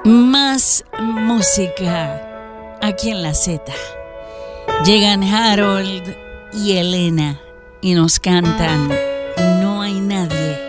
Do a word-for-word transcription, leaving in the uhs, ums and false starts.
Más música aquí en la Z. Llegan Harold y Elena y nos cantan No hay nadie